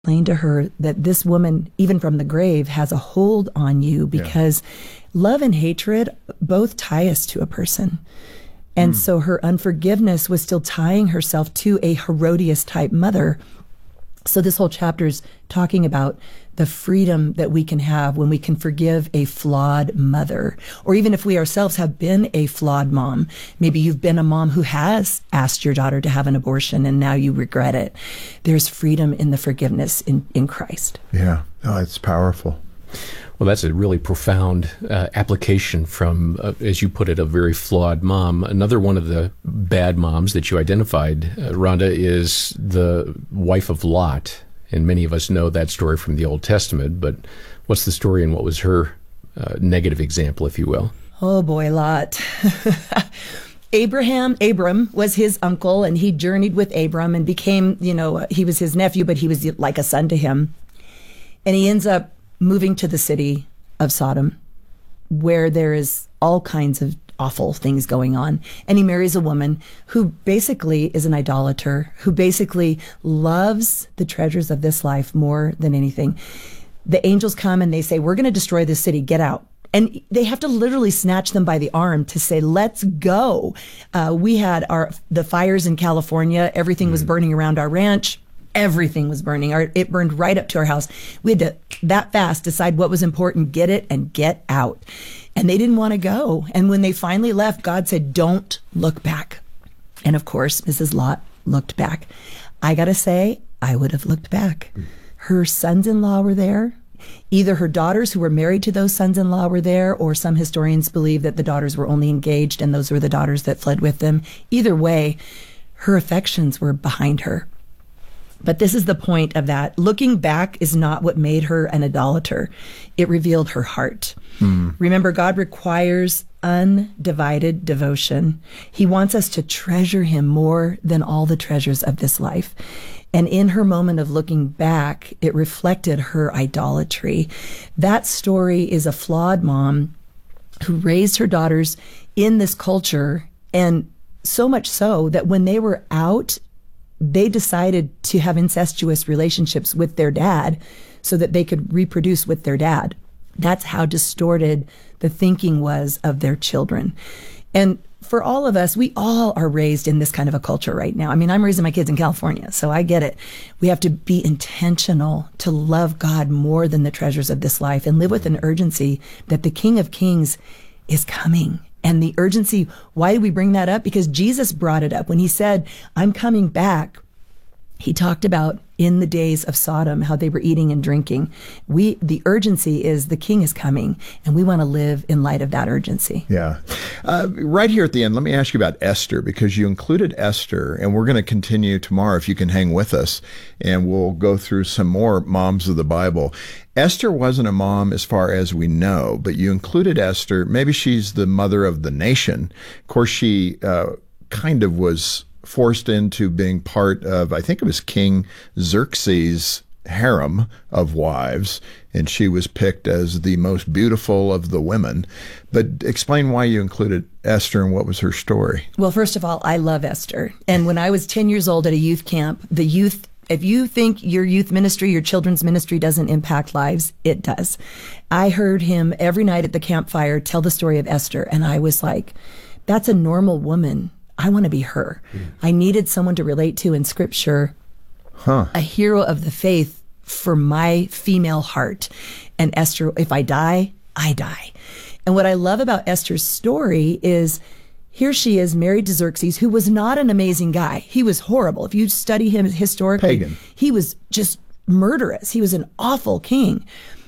explained to her that this woman, even from the grave, has a hold on you because love and hatred both tie us to a person. And so her unforgiveness was still tying herself to a Herodias type mother. So this whole chapter is talking about the freedom that we can have when we can forgive a flawed mother, or even if we ourselves have been a flawed mom. Maybe you've been a mom who has asked your daughter to have an abortion and now you regret it. There's freedom in the forgiveness in Christ. Yeah. Oh, it's powerful. Well, that's a really profound application from, as you put it, a very flawed mom. Another one of the bad moms that you identified, Rhonda, is the wife of Lot. And many of us know that story from the Old Testament, but what's the story and what was her negative example, if you will? Oh boy, Lot. Abram was his uncle, and he journeyed with Abram and became, he was his nephew, but he was like a son to him. And he ends up moving to the city of Sodom, where there is all kinds of awful things going on. And he marries a woman who basically is an idolater, who basically loves the treasures of this life more than anything. The angels come and they say, we're going to destroy this city, get out. And they have to literally snatch them by the arm to say, let's go. We had the fires in California. Everything was burning around our ranch. Everything was burning. It burned right up to our house. We had to, that fast, decide what was important, get it, and get out. And they didn't want to go. And when they finally left, God said, don't look back. And of course, Mrs. Lot looked back. I got to say, I would have looked back. Her sons-in-law were there. Either her daughters who were married to those sons-in-law were there, or some historians believe that the daughters were only engaged and those were the daughters that fled with them. Either way, her affections were behind her. But this is the point of that. Looking back is not what made her an idolater. It revealed her heart. Remember, God requires undivided devotion. He wants us to treasure him more than all the treasures of this life. And in her moment of looking back, it reflected her idolatry. That story is a flawed mom who raised her daughters in this culture, and so much so that when they were out, they decided to have incestuous relationships with their dad so that they could reproduce with their dad. That's how distorted the thinking was of their children. And for all of us, we all are raised in this kind of a culture right now. I mean, I'm raising my kids in California, so I get it. We have to be intentional to love God more than the treasures of this life and live with an urgency that the King of Kings is coming. And the urgency, why do we bring that up? Because Jesus brought it up. When he said, I'm coming back, he talked about in the days of Sodom, how they were eating and drinking. The urgency is the king is coming, and we want to live in light of that urgency. Yeah. Right here at the end, let me ask you about Esther, because you included Esther, and we're going to continue tomorrow if you can hang with us, and we'll go through some more moms of the Bible. Esther wasn't a mom as far as we know, but you included Esther. Maybe she's the mother of the nation. Of course, she kind of was forced into being part of, I think it was King Xerxes' harem of wives, and she was picked as the most beautiful of the women. But explain why you included Esther and what was her story. Well, first of all, I love Esther. And when I was 10 years old at a youth camp, if you think your youth ministry, your children's ministry doesn't impact lives, it does. I heard him every night at the campfire tell the story of Esther, and I was like, that's a normal woman. I want to be her. I needed someone to relate to in Scripture, a hero of the faith for my female heart. And Esther, if I die, I die. And what I love about Esther's story is here she is married to Xerxes, who was not an amazing guy. He was horrible. If you study him historically, pagan. He was just murderous. He was an awful king.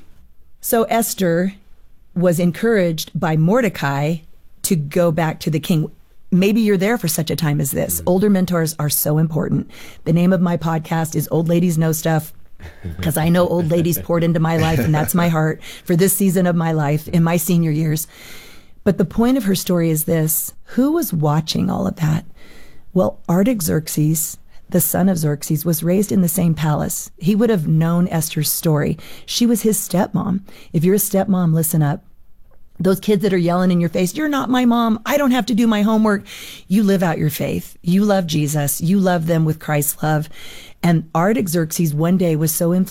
So Esther was encouraged by Mordecai to go back to the king. Maybe you're there for such a time as this. Older mentors are so important. The name of my podcast is Old Ladies Know Stuff, because I know old ladies poured into my life, and that's my heart for this season of my life in my senior years. But the point of her story is this. Who was watching all of that? Well, Artaxerxes, the son of Xerxes, was raised in the same palace. He would have known Esther's story. She was his stepmom. If you're a stepmom, listen up. Those kids that are yelling in your face, you're not my mom, I don't have to do my homework. You live out your faith. You love Jesus. You love them with Christ's love. And Artaxerxes one day was so